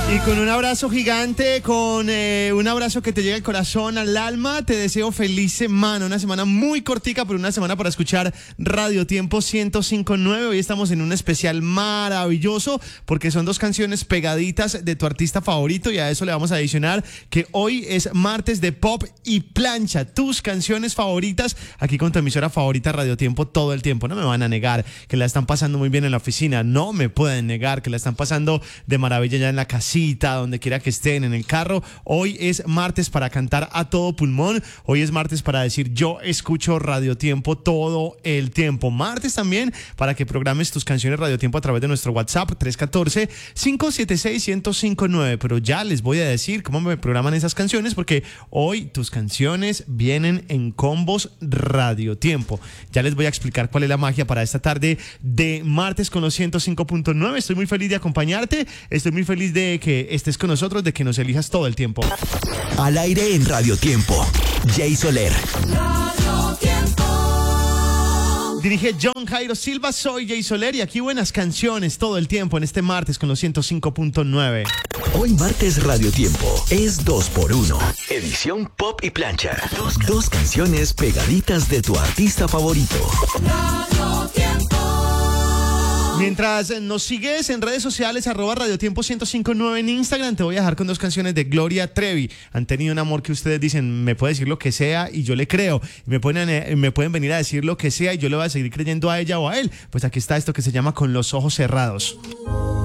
Y con un abrazo gigante, con un abrazo que te llega al corazón, al alma, te deseo feliz semana, una semana muy cortica, pero una semana para escuchar Radio Tiempo 105.9. Hoy estamos en un especial maravilloso porque son dos canciones pegaditas de tu artista favorito y a eso le vamos a adicionar que hoy es martes de pop y plancha, tus canciones favoritas aquí con tu emisora favorita Radio Tiempo todo el tiempo. No me van a negar que la están pasando muy bien en la oficina, no me pueden negar que la están pasando de maravilla ya en la casita, donde quiera que estén, en el carro. Hoy es martes para cantar a todo pulmón. Hoy es martes para decir yo escucho Radio Tiempo todo el tiempo. Martes también para que programes tus canciones Radio Tiempo a través de nuestro WhatsApp 314-576-1059. Pero ya les voy a decir cómo me programan esas canciones porque hoy tus canciones vienen en combos Radio Tiempo. Ya les voy a explicar cuál es la magia para esta tarde de martes con los 105.9. Estoy muy feliz de acompañarte. Estoy muy feliz de que estés con nosotros, de que nos elijas todo el tiempo. Al aire en Radio Tiempo, Jay Soler. Radio Tiempo. Dirige John Jairo Silva, soy Jay Soler y aquí buenas canciones todo el tiempo en este martes con los 105.9. Hoy martes Radio Tiempo es 2x1. Edición pop y plancha. Dos canciones pegaditas de tu artista favorito. Radio Tiempo. Mientras nos sigues en redes sociales, @Radio Tiempo 105.9 en Instagram, te voy a dejar con dos canciones de Gloria Trevi. Han tenido un amor que ustedes dicen, me puede decir lo que sea y yo le creo. Me pueden venir a decir lo que sea y yo le voy a seguir creyendo a ella o a él. Pues aquí está esto que se llama Con los ojos cerrados.